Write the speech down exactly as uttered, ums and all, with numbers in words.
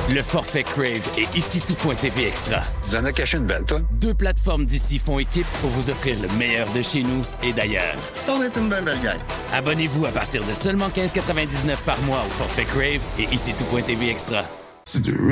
Le forfait Crave et ici tout.tv Extra. Tu en as caché une belle, toi? Deux plateformes d'ici font équipe pour vous offrir le meilleur de chez nous et d'ailleurs. On est une belle belle gang. Abonnez-vous à partir de seulement quinze quatre-vingt-dix-neuf par mois au forfait Crave et ici tout.tv Extra. C'est du